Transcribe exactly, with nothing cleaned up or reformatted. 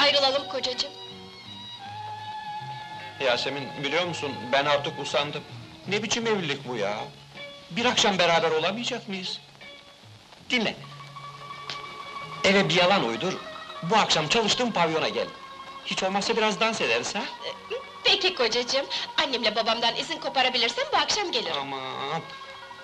ayrılalım kocacığım. Yasemin, biliyor musun, ben artık usandım. Ne biçim evlilik bu ya? Bir akşam beraber olamayacak mıyız? Dinle! Eve bir yalan uydur, bu akşam çalıştığım pavyona gel. Hiç olmazsa biraz dans ederiz ha? Peki kocacığım, annemle babamdan izin koparabilirsem bu akşam gelirim. Aman!